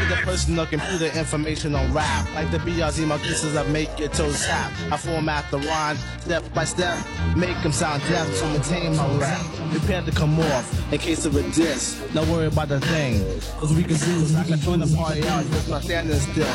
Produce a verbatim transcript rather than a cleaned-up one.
be the personal computer information on rap. Like the B R Z Marquesas that make your toes tap. I format the rhyme step by step, make them sound deaf to maintain my rap. Prepare to come off in case of a diss. Don't worry about the thing, cause we can do, we can join the party out, just not standing still.